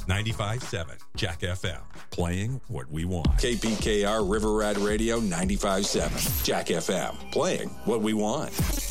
95.7 Jack FM, playing what we want. KPKR River Rat Radio 95.7 Jack FM, playing what we want.